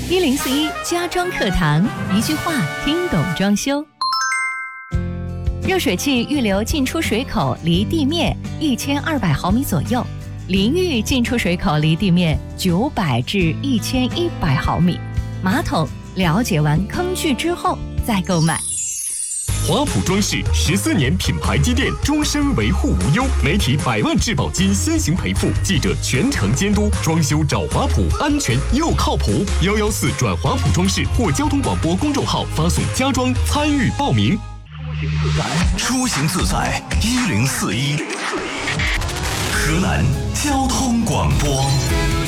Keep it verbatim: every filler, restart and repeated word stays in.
一零四一家装课堂，一句话听懂装修。热水器预留进出水口离地面一千二百毫米左右，淋浴进出水口离地面九百至一千一百毫米。马桶了解完坑距之后再购买。 华普装饰十四年品牌积淀，终身维护无忧，媒体百万质保金先行赔付，记者全程监督，装修找华普，安全又靠谱。幺幺四转华普装饰或交通广播公众号发送家装参与报名。 出行自在一零四一，河南交通广播。